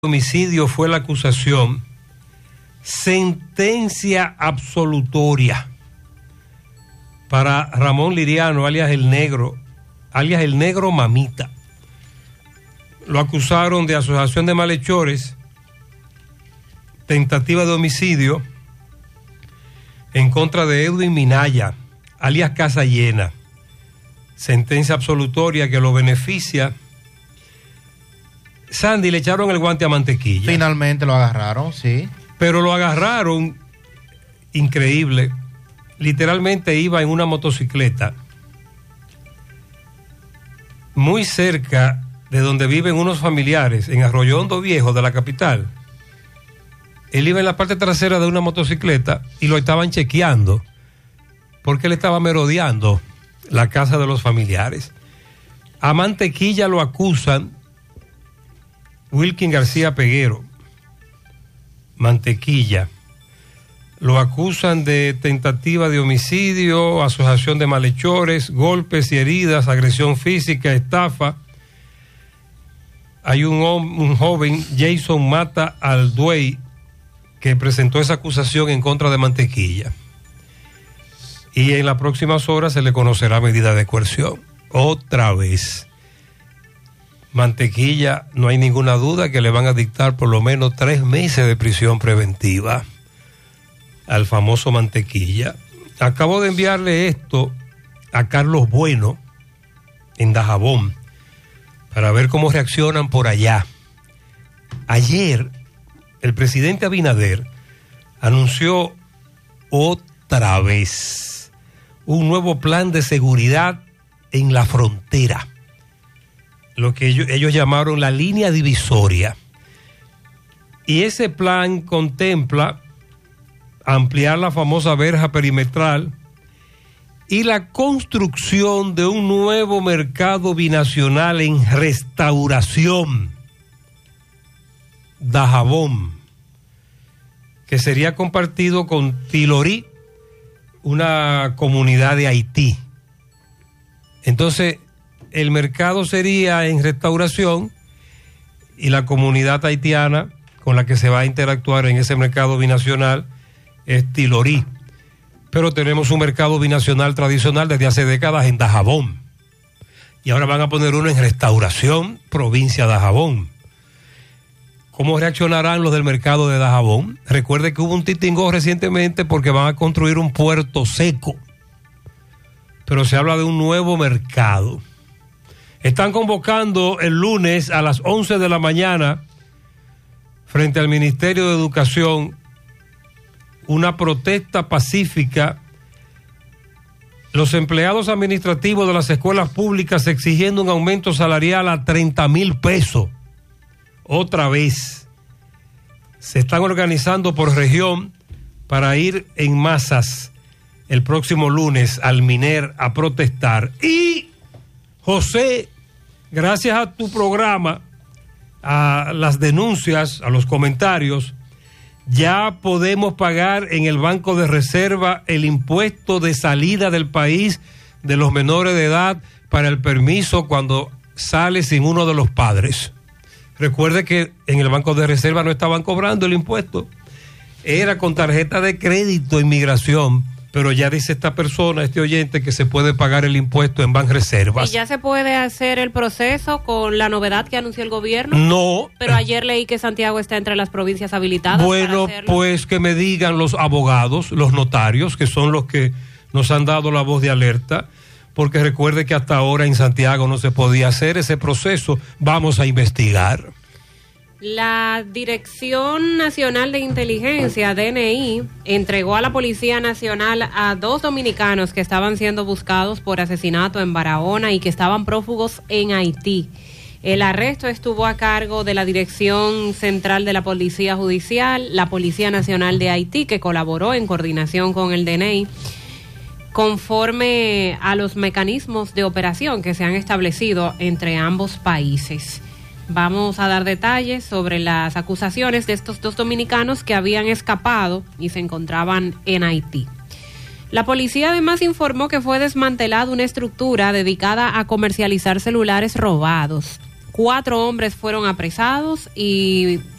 Homicidio fue la acusación, sentencia absolutoria para Ramón Liriano, alias El Negro Mamita. Lo acusaron de asociación de malhechores, tentativa de homicidio en contra de Edwin Minaya, alias Casa Llena. Sentencia absolutoria que lo beneficia. Sandy, le echaron el guante a Mantequilla. Finalmente lo agarraron, sí. Pero lo agarraron, increíble. Literalmente iba en una motocicleta muy cerca de donde viven unos familiares, en Arroyo Hondo Viejo de la capital. Él iba en la parte trasera de una motocicleta y lo estaban chequeando porque él estaba merodeando la casa de los familiares. A Mantequilla lo acusan Wilkin García Peguero, Mantequilla. Lo acusan de tentativa de homicidio, asociación de malhechores, golpes y heridas, agresión física, estafa. Hay un joven, Jason Mata Alduey, que presentó esa acusación en contra de Mantequilla. Y en las próximas horas se le conocerá medida de coerción. Otra vez. Mantequilla, no hay ninguna duda que le van a dictar por lo menos 3 meses de prisión preventiva al famoso Mantequilla. Acabo de enviarle esto a Carlos Bueno en Dajabón para ver cómo reaccionan por allá. Ayer el presidente Abinader anunció otra vez un nuevo plan de seguridad en la frontera, lo que ellos llamaron la línea divisoria. Y ese plan contempla ampliar la famosa verja perimetral y la construcción de un nuevo mercado binacional en Restauración, Dajabón, que sería compartido con Tilorí, una comunidad de Haití. Entonces, el mercado sería en Restauración y la comunidad haitiana con la que se va a interactuar en ese mercado binacional es Tilorí. Pero tenemos un mercado binacional tradicional desde hace décadas en Dajabón. Y ahora van a poner uno en Restauración, provincia de Dajabón. ¿Cómo reaccionarán los del mercado de Dajabón? Recuerde que hubo un titingó recientemente porque van a construir un puerto seco. Pero se habla de un nuevo mercado. Están convocando el lunes a las 11 de la mañana frente al Ministerio de Educación una protesta pacífica. Los empleados administrativos de las escuelas públicas exigiendo un aumento salarial a 30,000 pesos. Otra vez. Se están organizando por región para ir en masas el próximo lunes al MINER a protestar. Y José, gracias a tu programa, a las denuncias, a los comentarios, ya podemos pagar en el Banco de Reserva el impuesto de salida del país de los menores de edad para el permiso cuando sale sin uno de los padres. Recuerde que en el Banco de Reserva no estaban cobrando el impuesto, era con tarjeta de crédito inmigración. Pero ya dice esta persona, este oyente, que se puede pagar el impuesto en Banreservas. ¿Y ya se puede hacer el proceso con la novedad que anunció el gobierno? No. Pero ayer leí que Santiago está entre las provincias habilitadas. Bueno, pues que me digan los abogados, los notarios, que son los que nos han dado la voz de alerta, porque recuerde que hasta ahora en Santiago no se podía hacer ese proceso. Vamos a investigar. La Dirección Nacional de Inteligencia, DNI, entregó a la Policía Nacional a 2 dominicanos que estaban siendo buscados por asesinato en Barahona y que estaban prófugos en Haití. El arresto estuvo a cargo de la Dirección Central de la Policía Judicial, la Policía Nacional de Haití, que colaboró en coordinación con el DNI, conforme a los mecanismos de operación que se han establecido entre ambos países. Vamos a dar detalles sobre las acusaciones de estos 2 dominicanos que habían escapado y se encontraban en Haití. La policía además informó que fue desmantelada una estructura dedicada a comercializar celulares robados. 4 hombres fueron apresados y